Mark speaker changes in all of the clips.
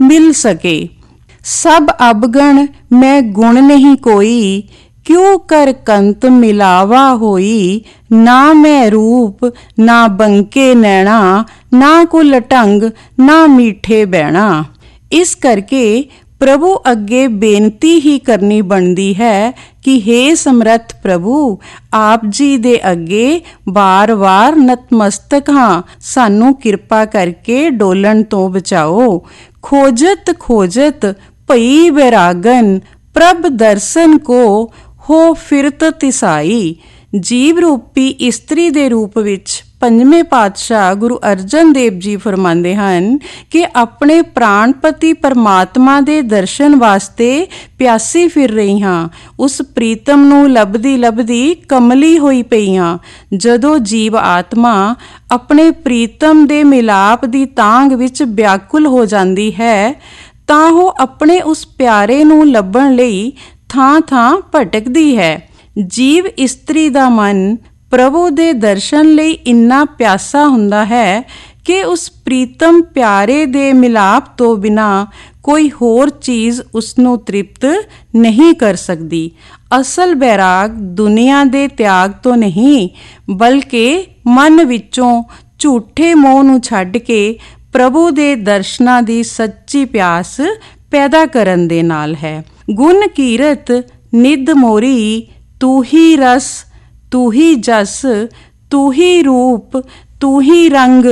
Speaker 1: मिल सके। सब अवगण मैं गुण नहीं कोई, क्यों कर कंत मिलावा होई। ना मैं रूप ना बंके नैना, ना कुल ढंग ना मीठे बैणा। इस करके प्रभु अगे बेनती ही करनी बनती है कि हे समर्थ प्रभु, आप जी दे अगे बार बार नतमस्तक हाँ, सानू किरपा करके डोलन तो बचाओ। खोजत खोजत भई बैरागन, प्रभ दर्शन को हो फिरत तिसाई। जीव रूपी इस्त्री दे रूप विच पंजवें पातशाह गुरु अर्जन देव जी फरमाते हैं कि अपने प्राणपति परमात्मा दे दर्शन वास्ते प्यासी फिर रही हाँ। उस प्रीतम नू लभदी लभदी कमली होई पई हाँ। जदों जीव आत्मा अपने प्रीतम दे मिलाप दी तांग विच व्याकुल हो जाती है, तां वो अपने उस प्यारे नू लभण लई थां थां भटकदी है। जीव इस्त्री दा मन प्रभु दे दर्शन लई इन्ना प्यासा हुंदा है कि उस प्रीतम प्यारे दे मिलाप तो बिना कोई होर चीज़ उसनू तृप्त नहीं कर सकती। असल बैराग दुनिया दे त्याग तो नहीं, बल्कि मन विचों झूठे मोह नू छड्ड के प्रभु दे दर्शनां दी सच्ची प्यास पैदा करन दे नाल है। गुण कीरत निध मोरी, तू ही रस तू ही जस, तू ही रूप तू ही रंग,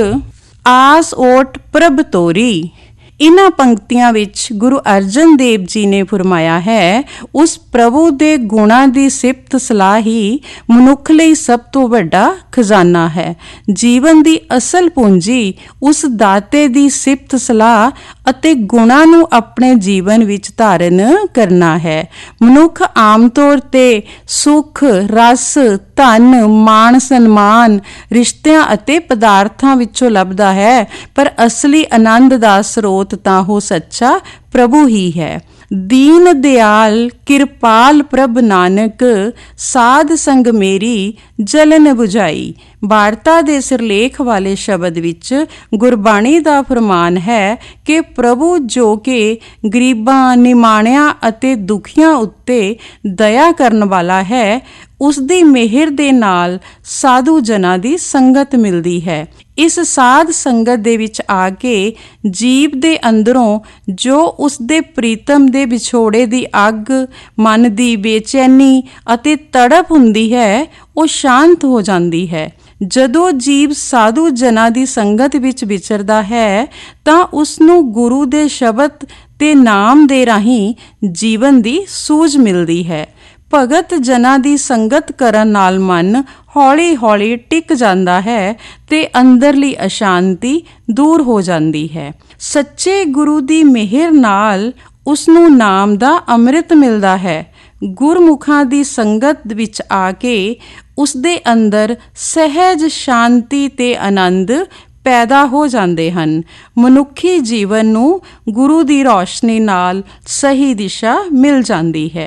Speaker 1: आस ओट प्रभ तोरी। इन्हां पंक्तियां विच गुरु अर्जन देव जी ने फरमाया है, उस प्रभु दे गुणां दी सिफत सलाह ही मनुख लई सब तो वड्डा खजाना है। जीवन दी असल पूंजी उस दाते दी सिफत सलाह ਅਤੇ ਗੁਣਾਂ ਨੂੰ ਆਪਣੇ ਜੀਵਨ ਵਿੱਚ ਧਾਰਨ ਕਰਨਾ ਹੈ। ਮਨੁੱਖ ਆਮ ਤੌਰ ਤੇ ਸੁੱਖ, ਰਸ, ਧਨ, ਮਾਣ, ਸਨਮਾਨ, ਰਿਸ਼ਤਿਆਂ ਅਤੇ ਪਦਾਰਥਾਂ ਵਿੱਚੋਂ ਲੱਭਦਾ ਹੈ, ਪਰ ਅਸਲੀ ਆਨੰਦ ਦਾ ਸਰੋਤ ਤਾਂ ਉਹ ਸੱਚਾ ਪ੍ਰਭੂ ਹੀ ਹੈ। दीन दयाल किरपाल प्रभ नानक, साध संग मेरी जलन बुझाई। वार्ता दे सिरलेख वाले शब्द विच गुरबाणी दा फरमान है कि प्रभु जो कि गरीबां, निमाणियां अते दुखियां उत्ते दया करन वाला है, उस दी मेहर दे नाल साधु जना दी संगत मिलदी है। इस साध संगत दे विच आके जीव दे अंदरों जो उस दे प्रीतम दे विछोड़े दी अग, मन दी बेचैनी अते तड़प हुंदी है, वो शांत हो जाती है। जदों जीव साधु जना दी संगत विच विचरदा है तां उसनूं गुरु दे शब्द ते नाम दे राहीं जीवन दी सूझ मिलदी है। भगत जना दी संगत करन नाल मन हौली हौली टिक जांदा है ते अंदरली अशांति दूर हो जाती है। सच्चे गुरु दी मेहर नाल उसनूं नाम दा अमृत मिलदा है। गुरमुखां दी संगत विच आके उस दे अंदर सहज शांति ते आनंद पैदा हो जाते हैं। मनुखी जीवन नूं गुरु दी रोशनी नाल सही दिशा मिल जाती है।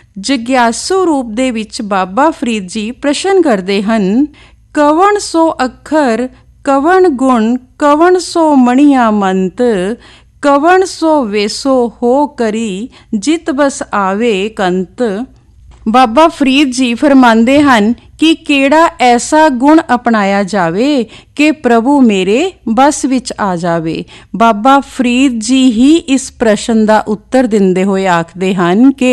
Speaker 1: जग्यासु रूप दे विच बाबा फरीद जी प्रश्न करते हैं, कवन सो अखर कवन गुण कवन सो मणिया मंत, कवन सो वेसो हो करी जित बस आवे कंत। बाबा फरीद जी फरमाते हैं कि केड़ा ऐसा गुण अपनाया जावे कि प्रभु मेरे बस विच आ जावे। बाबा फरीद जी ही इस प्रश्न का उत्तर दिंदे होए आखदे हैं कि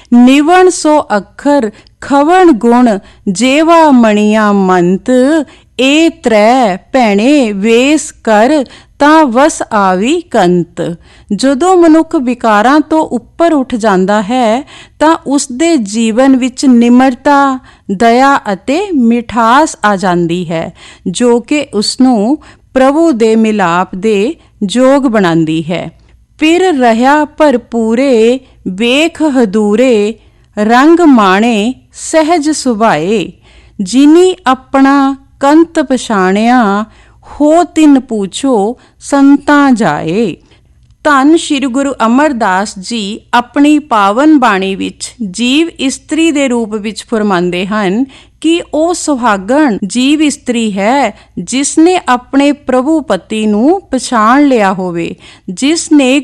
Speaker 1: निवण सो अखर खवण गुण जेवा मणिया मंत, ए त्रै भैणे वेस कर ਤਾਂ ਵਸ ਆਵੀ ਕੰਤ। ਜਦੋਂ ਮਨੁੱਖ ਵਿਕਾਰਾਂ ਤੋਂ ਉੱਪਰ ਉੱਠ ਜਾਂਦਾ ਹੈ ਤਾਂ ਉਸ ਦੇ ਜੀਵਨ ਵਿੱਚ ਨਿਮਰਤਾ, ਦਇਆ ਅਤੇ ਮਿਠਾਸ ਆ ਜਾਂਦੀ ਹੈ, ਜੋ ਕਿ ਉਸਨੂੰ ਪ੍ਰਭੂ ਦੇ ਮਿਲਾਪ ਦੇ ਯੋਗ ਬਣਾਉਂਦੀ ਹੈ। ਫਿਰ ਰਹਾ ਭਰਪੂਰੇ ਵੇਖ ਹਦੂਰੇ, ਰੰਗ ਮਾਣੇ ਸਹਿਜ ਸੁਭਾਏ, ਜਿਨੀ ਆਪਣਾ ਕੰਤ ਪਛਾਣਿਆ, हो तिन पूछो संता जाए। धन श्री गुरु अमरदास जी अपनी पावन बाणी विच जीव इस्त्री दे रूप विच फरमांदे हन कि ओ सुहागण जीव इस्त्री है जिसने अपने प्रभु पति नूं पछाण लिया होवे, जिसने